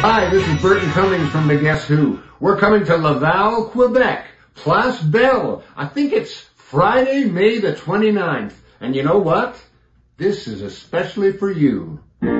Hi, this is Burton Cummings from the Guess Who. We're coming to Laval, Quebec, Place Belle. I think it's Friday, May the 29th. And you know what? This is especially for you.